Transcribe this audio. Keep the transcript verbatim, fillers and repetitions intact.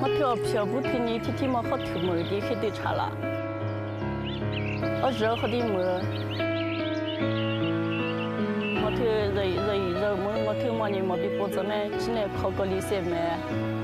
我跳漂不听你天天么好听么的，还得查了。我热好的么，我头热热热么，我头么你么比不着呢，只能考个理解么。